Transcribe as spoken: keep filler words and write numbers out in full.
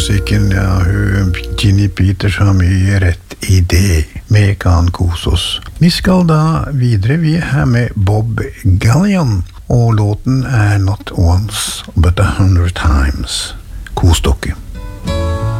musikken, ja, hun, Ginny Peters har mye rett i det. Vi kan kose oss. Vi skal da videre, vi er her med Bob Gallion, og låten er Not Once, But A Hundred Times. Kos dere.